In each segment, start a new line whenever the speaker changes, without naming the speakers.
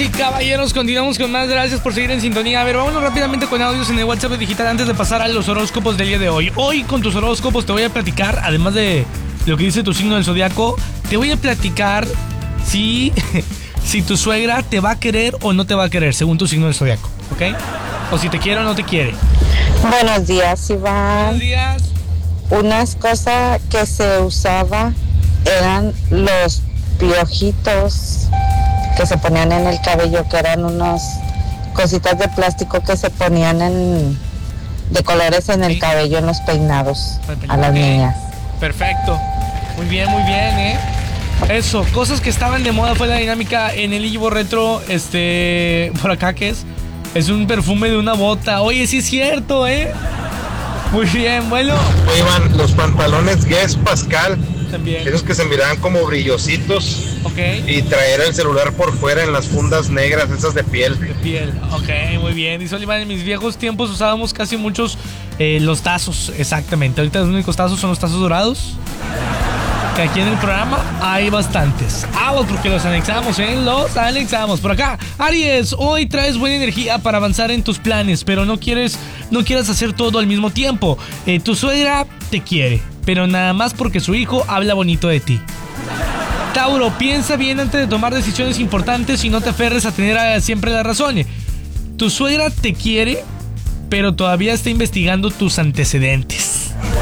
y caballeros, continuamos con más. Gracias por seguir en sintonía. A ver, vámonos rápidamente con audios en el WhatsApp digital antes de pasar a los horóscopos del día de hoy. Hoy con tus horóscopos te voy a platicar, además de lo que dice tu signo del zodiaco, te voy a platicar si tu suegra te va a querer o no te va a querer, según tu signo del zodiaco, ¿ok? O si te quiere o no te quiere.
Buenos días, Iván.
Buenos días.
Unas cosas que se usaba eran los piojitos que se ponían en el cabello, que eran unas cositas de plástico que se ponían de colores en el cabello, en los peinados a las niñas.
Perfecto. Muy bien, ¿eh? Eso, cosas que estaban de moda fue la dinámica en el Ivo Retro, por acá, ¿qué es? Es un perfume de una bota. Oye, sí es cierto, ¿eh? Muy bien, bueno.
Oye, Iván, los pantalones Guess Pascal,
también.
esos que se miraban como brillositos.
Ok.
Y traer el celular por fuera en las fundas negras, esas de piel.
De piel, ok, muy bien. Dice Olivan, en mis viejos tiempos usábamos casi muchos los tazos, exactamente. Ahorita los únicos tazos son los tazos dorados. Que aquí en el programa hay bastantes. Porque los anexamos, los anexamos. Por acá, Aries, hoy traes buena energía para avanzar en tus planes, pero no quieras hacer todo al mismo tiempo. Tu suegra te quiere, pero nada más porque su hijo habla bonito de ti. Tauro, piensa bien antes de tomar decisiones importantes y no te aferres a tener siempre la razón. Tu suegra te quiere, pero todavía está investigando tus antecedentes.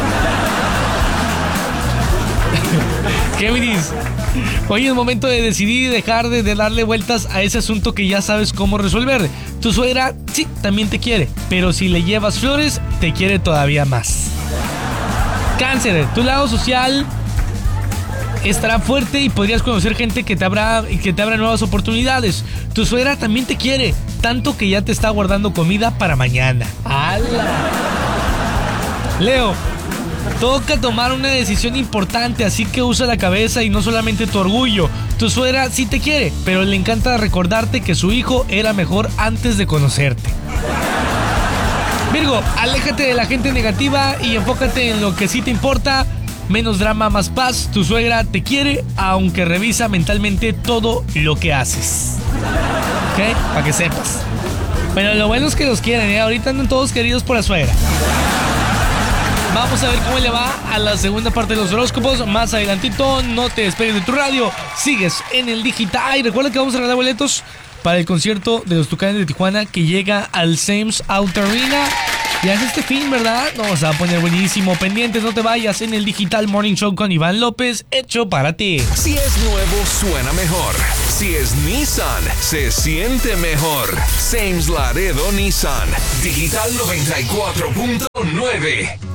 Géminis, hoy es momento de decidir y dejar de darle vueltas a ese asunto que ya sabes cómo resolver. Tu suegra, sí, también te quiere, pero si le llevas flores, te quiere todavía más. Cáncer, tu lado social estará fuerte y podrías conocer gente que te abra nuevas oportunidades. Tu suegra también te quiere, tanto que ya te está guardando comida para mañana. ¡Hala! Leo, toca tomar una decisión importante, así que usa la cabeza y no solamente tu orgullo. Tu suegra sí te quiere, pero le encanta recordarte que su hijo era mejor antes de conocerte. Virgo, aléjate de la gente negativa y enfócate en lo que sí te importa. Menos drama, más paz. Tu suegra te quiere, aunque revisa mentalmente todo lo que haces. ¿Ok? Para que sepas. Bueno, lo bueno es que los quieren, ¿eh? Ahorita andan todos queridos por la suegra. Vamos a ver cómo le va a la segunda parte de los horóscopos. Más adelantito, no te despegues de tu radio. Sigues en el digital. Y recuerda que vamos a regalar boletos para el concierto de los Tucanes de Tijuana que llega al Sams Out Arena. Ya es este fin, ¿verdad? Nos va a poner buenísimo. Pendientes, no te vayas, en el Digital Morning Show con Iván López, hecho para ti.
Si es nuevo, suena mejor. Si es Nissan, se siente mejor. Sams Laredo Nissan. Digital 94.9.